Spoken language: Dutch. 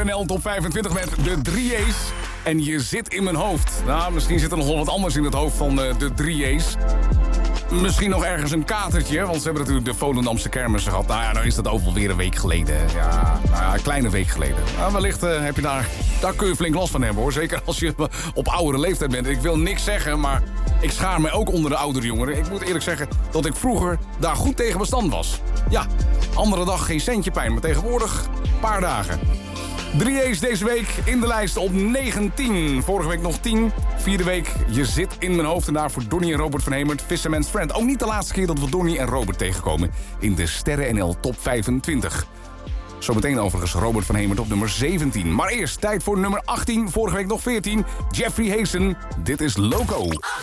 NL Top 25 met de 3A's. En je zit in mijn hoofd. Nou, misschien zit er nog wel wat anders in het hoofd van de 3A's. Misschien nog ergens een katertje, want ze hebben natuurlijk de Volendamse kermis gehad. Nou ja, nou is dat ook wel weer een week geleden. Ja, nou ja, een kleine week geleden. Nou, wellicht heb je daar kun je flink last van hebben, hoor. Zeker als je op oudere leeftijd bent. Ik wil niks zeggen, maar ik schaar me ook onder de oudere jongeren. Ik moet eerlijk zeggen dat ik vroeger daar goed tegen bestand was. Ja, andere dag geen centje pijn, maar tegenwoordig een paar dagen. 3A's deze week in de lijst op 19. Vorige week nog 10. Vierde week, je zit in mijn hoofd. En daarvoor Donnie en Robert van Hemert, Fisherman's Friend. Ook niet de laatste keer dat we Donnie en Robert tegenkomen in de Sterren NL Top 25. Zometeen overigens Robert van Hemert op nummer 17. Maar eerst tijd voor nummer 18. Vorige week nog 14. Jeffrey Hazen. Dit is Loco.